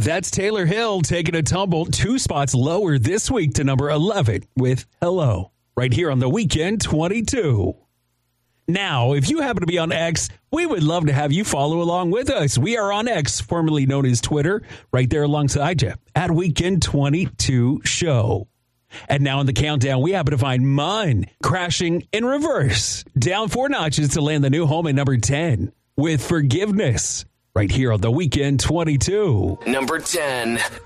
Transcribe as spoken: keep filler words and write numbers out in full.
That's Taylor Hill taking a tumble two spots lower this week to number eleven with Hello, right here on the Weekend twenty-two. Now, if you happen to be on X, we would love to have you follow along with us. We are on X, formerly known as Twitter, right there alongside you at Weekend twenty-two Show. And now in the countdown, we happen to find Mun crashing in reverse, down four notches to land the new home at number ten with Forgiveness, right here on the Weekend twenty-two. Number ten.